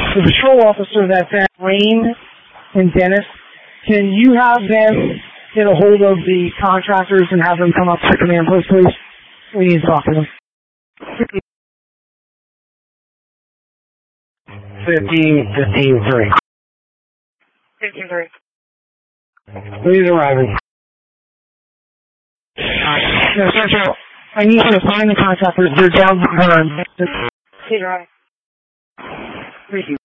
The patrol officer that's at Wayne and Dennis, can you have them get a hold of the contractors and have them come up to command post, please? We need to talk to them. 15-3. 15-3. Please arriving. No, sir, I need you to find the contractors. They're down the run. Please arrive. Thank you.